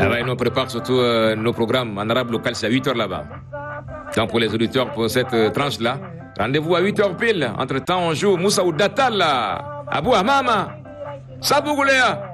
Nous on prépare surtout nos programmes en arabe local, c'est à 8h là-bas. Donc pour les auditeurs, pour cette tranche-là, rendez-vous à 8h pile. Entre-temps, on joue Moussa Oudatala, Abou Hamama, Sabou Goulea.